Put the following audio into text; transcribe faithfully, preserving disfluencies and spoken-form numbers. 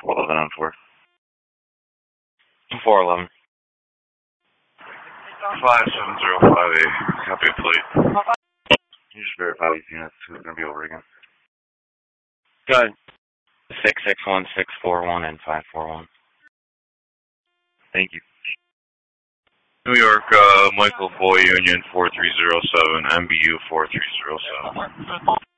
four eleven on four. four eleven. five seven zero five eight. Copy of plate. Can you just verify these units? Who's going to be over again? Go ahead. six six one, six four one, and five four one. Thank you. New York, uh, Michael Boy Union four three zero seven, M B U four three zero seven.